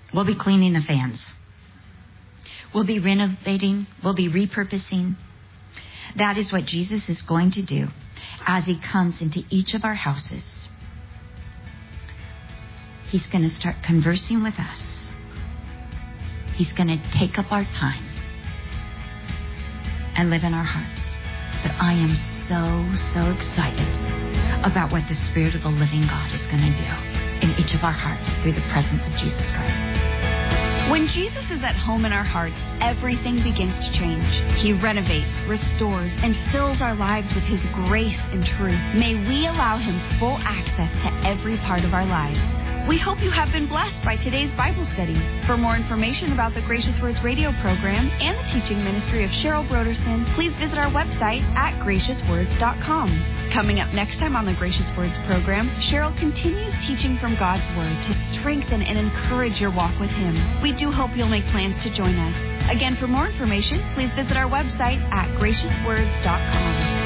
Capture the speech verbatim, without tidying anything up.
We'll be cleaning the fans. We'll be renovating. We'll be repurposing. That is what Jesus is going to do as he comes into each of our houses. He's going to start conversing with us. He's going to take up our time and live in our hearts. But I am so, so excited about what the Spirit of the living God is going to do in each of our hearts through the presence of Jesus Christ. When Jesus is at home in our hearts, everything begins to change. He renovates, restores, and fills our lives with his grace and truth. May we allow him full access to every part of our lives. We hope you have been blessed by today's Bible study. For more information about the Gracious Words radio program and the teaching ministry of Cheryl Broderson, please visit our website at gracious words dot com. Coming up next time on the Gracious Words program, Cheryl continues teaching from God's Word to strengthen and encourage your walk with him. We do hope you'll make plans to join us. Again, for more information, please visit our website at gracious words dot com.